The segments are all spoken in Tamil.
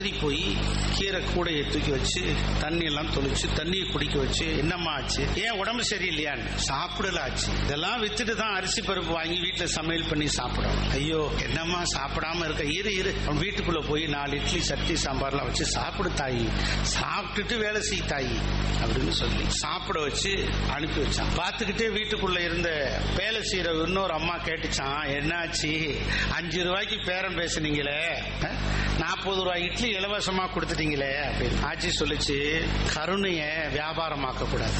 போய் கீரை கூடையை தூக்கி வச்சு தண்ணி எல்லாம் தொளிச்சு தண்ணியை குடிக்க வச்சு, என்னம்மா ஆச்சு, ஏன் உடம்பு சரியில்லையான்னு. சாப்பிடல ஆச்சு. இதெல்லாம் வித்துட்டு தான் அரிசி பருப்பு வாங்கி வீட்டுல சமையல் பண்ணி சாப்பிடும். ஐயோ என்னம்மா சாப்பிடாம இருக்க, இரு அவன் வீட்டுக்குள்ள போய் 4 இட்லி சட்னி சாம்பார்லாம் வச்சு சாப்பிடு தாயி, சாப்பிட்டுட்டு வேலை செய் தாயி அப்படின்னு சொல்லி சாப்பிட வச்சு அனுப்பி வச்சான். பார்த்துக்கிட்டே வீட்டுக்குள்ள இருந்த வேலை செய்யற இன்னொரு அம்மா கேட்டுச்சான், என்னாச்சு 5 ரூபாய்க்கு பேரம் பேசுனீங்களே, 40 ரூபாய் இட்லி இலவசமா கொடுத்துட்டீங்களே அப்படின்னு. ஆட்சி சொல்லிச்சு, கருணைய வியாபாரமாக்க கூடாது,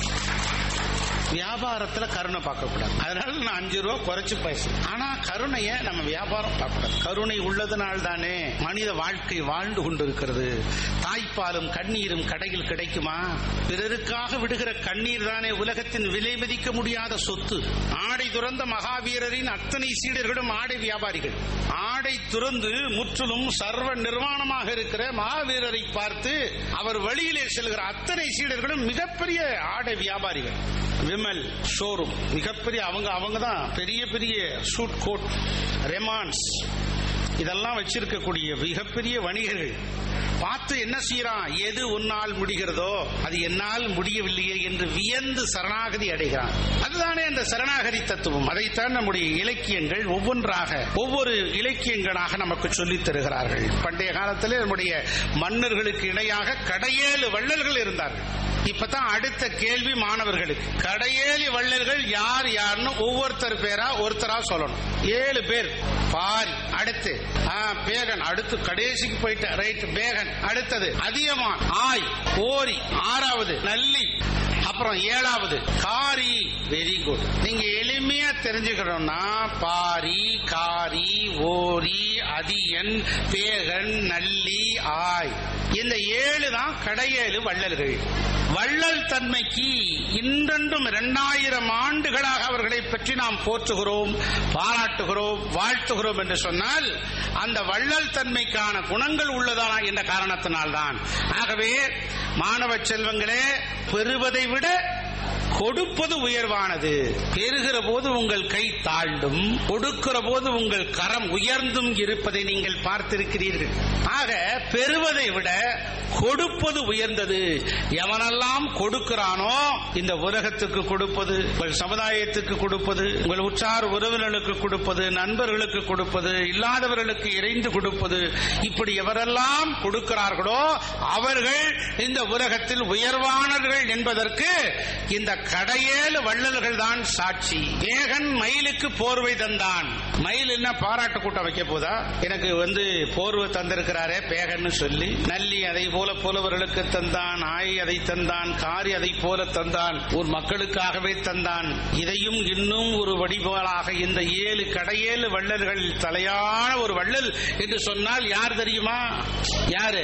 வியாபாரத்துல கருணை பார்க்க கூடாது. அதனால நான் 5 ரூபா குறைச்சு பேசுறேன். ஆனா கருணைய நம்ம வியாபாரம் பார்க்க கூடாது. கருணை உள்ளதுனால் தானே மனித வாழ்க்கை வாழ்ந்து கொண்டிருக்கிறது. தாய்ப்பாலும் கண்ணீரும் கடையில் கிடைக்குமா? பிறருக்காக விடுகிற கண்ணீர் தானே உலகத்தின் விலை மதிக்க முடியாத சொத்து. ஆடை துறந்த மகாவீரரின் அத்தனை சீடர்களும் ஆடை வியாபாரிகள். ஆடை துறந்து முற்றிலும் சர்வ நிர்வாணமாக இருக்கிற மகாவீரரை பார்த்து அவர் வழியிலே செல்கிற அத்தனை சீடர்களும் மிகப்பெரிய ஆடை வியாபாரிகள். விமல் ஷோரூம் மிகப்பெரிய, அவங்க தான் பெரிய பெரிய சூட் கோட், ரெமான்ஸ் இதெல்லாம் வச்சிருக்கக்கூடிய மிகப்பெரிய வணிகர்கள். பார்த்து என்ன செய்யறான், எது உன்னால் முடிகிறதோ அது என்னால் முடியவில்லையே என்று வியந்து சரணாகதி அடைகிறான். அதுதானே அந்த சரணாகதி தத்துவம். அதைத்தான் நம்முடைய இலக்கியங்கள் ஒவ்வொரு இலக்கியங்களாக நமக்கு சொல்லித் தருகிறார்கள். பண்டைய காலத்தில் நம்முடைய மன்னர்களுக்கு இணையாக கடையேழு வள்ளல்கள் இருந்தார்கள். இப்பதான் அடுத்த கேள்வி மாணவர்களுக்கு, கடையேழு வள்ளல்கள் யார் யாருன்னு ஒருத்தரா சொல்லணும். 7 பேர். பாரி, அடுத்து பேகன், அடுத்து கடைசிக்கு போயிட்ட ரைட் பேகன், அடுத்தது அதியமான், ஆய், ஓரி, 6வது நல்லி, அப்புறம் 7வது காரி. Very good. நீங்க எளிமையா தெரிஞ்சுக்கணும்னா பாரி, காரி, ஓரி, அதியன், பேகன், நல்லி, ஆய், இந்த 7 தான் கடையேழு வள்ளல்கள். வள்ளல் தன்மைக்கு இன்றென்றும் 2000 ஆண்டுகளாக அவர்களை பற்றி நாம் போற்றுகிறோம், பாராட்டுகிறோம், வாழ்த்துகிறோம் என்று சொன்னால் அந்த வள்ளல் தன்மைக்கான குணங்கள் உள்ளதானா என்ற காரணத்தினால்தான். ஆகவே மாணவ செல்வங்களே, பெறுவதை விட கொடுப்பது உயர்வானது. பெறுகிற போது உங்கள் கை தாழ்ந்தும், கொடுக்கிற போது உங்கள் கரம் உயர்ந்தும் இருப்பதை நீங்கள் பார்த்திருக்கிறீர்கள். ஆக பெறுவதை விட கொடுப்பது உயர்ந்தது. எவனெல்லாம் கொடுக்கிறானோ, இந்த உலகத்துக்கு கொடுப்பது, உங்கள் சமுதாயத்துக்கு கொடுப்பது, உங்கள் உற்றார் உறவினர்களுக்கு கொடுப்பது, நண்பர்களுக்கு கொடுப்பது, இல்லாதவர்களுக்கு இறைந்து கொடுப்பது, இப்படி எவரெல்லாம் கொடுக்கிறார்களோ அவர்கள் இந்த உலகத்தில் உயர்வானவர்கள் என்பதற்கு இந்த கடையேழு வள்ளல்கள் தான் சாட்சி. ஏகன் மயிலுக்கு போர்வை தந்தான். மயில் என்ன பாராட்டு கூட்டம் வைக்க போதா? எனக்கு போர்வை தந்திருக்கிறாரே பேகன்னு சொல்லி. நல்லி அதை போல புலவர்களுக்கு தந்தான், ஆய் அதை தந்தான், காரி அதை போல தந்தான், ஒரு மக்களுக்காகவே தந்தான். இதையும் இன்னும் ஒரு வடிவாளாக இந்த 7 கடையேழு வள்ளல்கள் தலையான ஒரு வள்ளல் என்று சொன்னால் யார் தெரியுமா? யாரு?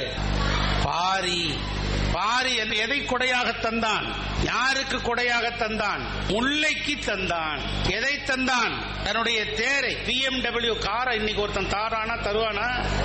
பாரி. பாரி எதை கொடையாக தந்தான்? யாருக்கு கொடையாக தந்தான்? முல்லைக்கு தந்தான். எதை தந்தான்? தன்னுடைய தேரை, BMW காரை. இன்னைக்கு ஒருத்தன் தாரானா தருவானா?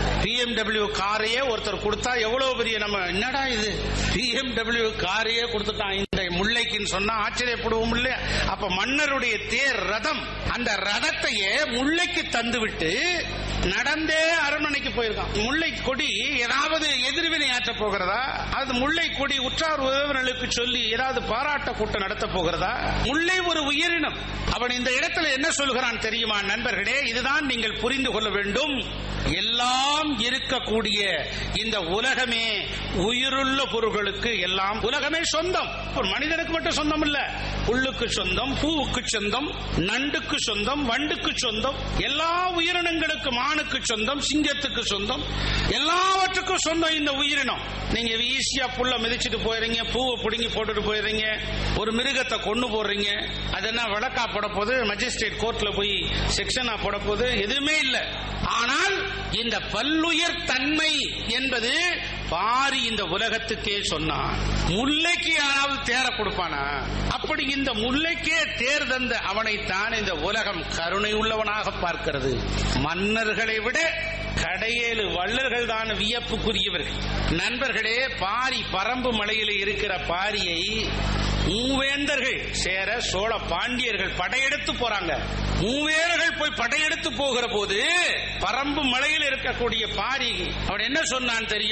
BMW காரையே ஒருத்தர் கொடுத்தா எவ்வளவு பெரிய, நம்ம என்னடா இது BMW காரையே கொடுத்துட்டான் இந்த முல்லைக்குன்னு சொன்னா ஆச்சரியப்படுவோம் இல்லையா? அப்ப மன்னருடைய தேர் ரதம், அந்த ரதத்தையே முல்லைக்கு தந்துவிட்டு நடந்தே அரண்மனைக்கு போயிருக்கான். முல்லை கொடி ஏதாவது எதிர்வினை ஆற்ற போகிறதா? அது முல்லை கொடி உற்றார் உறவினர்களுக்கு சொல்லி ஏதாவது பாராட்ட கூட்டம் நடத்த போகிறதா? முல்லை ஒரு உயிரினம். அவன் இந்த இடத்துல என்ன சொல்கிறான் தெரியுமா நண்பர்களே? இதுதான் நீங்கள் புரிந்து கொள்ள வேண்டும். எல்லாம் இருக்கக்கூடிய இந்த உலகமே, உயிருள்ள பொருள்களுக்கு எல்லாம் உலகமே சொந்தம். ஒரு மனிதனுக்கு மட்டும் சொந்தம் இல்ல, புல்லுக்கு சொந்தம், பூவுக்கு சொந்தம், நண்டுக்கு சொந்தம், வண்டுக்கு சொந்தம், எல்லா உயிரினங்களுக்கு, மானுக்கு சொந்தம், சிங்கத்துக்கு சொந்தம், எல்லாவற்றுக்கும் சொந்தம் இந்த உயிரினம். நீங்க ஈஸியா புல்ல மிதிச்சுட்டு போயிடுறீங்க, பூவை பிடுங்கி போட்டுட்டு போயிடுறீங்க, ஒரு மிருகத்தை கொண்டு போடுறீங்க. அது என்ன வழக்கா போட போது, மஜிஸ்ட்ரேட் கோர்ட்ல போய் செக்ஷனா போட போது? எதுவுமே இல்ல. ஆனால் இந்த பல்லுயிர் தன்மை என்பது பாரி இந்த உலகத்துக்கே சொன்னான். முல்லைக்கு யாராவது தேர கொடுப்பானா? அப்படி இந்த முல்லைக்கே தேர் தந்த அவனைத்தான் இந்த உலகம் கருணை உள்ளவனாக பார்க்கிறது. மன்னர்களை விட கடையேழு வள்ளல்கள் தான் வியப்புக்குரியவர்கள். நண்பர்களே, பாரி பரம்பு மலையில் இருக்கிற பாரியை மூவேந்தர்கள் சேர சோழ பாண்டியர்கள் படையெடுத்து போறாங்க. மூவேர்கள் போய் படையெடுத்து போகிற போது பரம்பு மலையில் இருக்கக்கூடிய பாரி அவன் என்ன சொன்னான் தெரியும்?